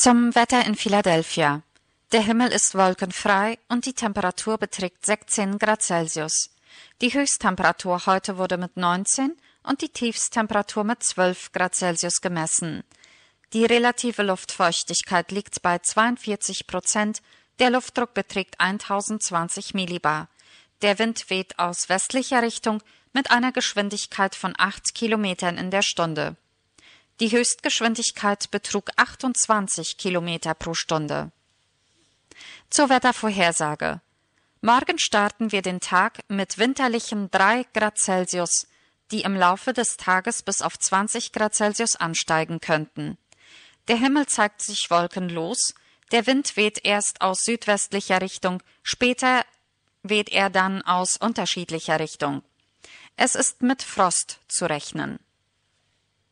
Zum Wetter in Philadelphia. Der Himmel ist wolkenfrei und die Temperatur beträgt 16 Grad Celsius. Die Höchsttemperatur heute wurde mit 19 und die Tiefsttemperatur mit 12 Grad Celsius gemessen. Die relative Luftfeuchtigkeit liegt bei 42%, der Luftdruck beträgt 1020 Millibar. Der Wind weht aus westlicher Richtung mit einer Geschwindigkeit von 8 Kilometern in der Stunde. Die Höchstgeschwindigkeit betrug 28 Kilometer pro Stunde. Zur Wettervorhersage. Morgen starten wir den Tag mit winterlichen 3 Grad Celsius, die im Laufe des Tages bis auf 20 Grad Celsius ansteigen könnten. Der Himmel zeigt sich wolkenlos, der Wind weht erst aus südwestlicher Richtung, später weht er dann aus unterschiedlicher Richtung. Es ist mit Frost zu rechnen.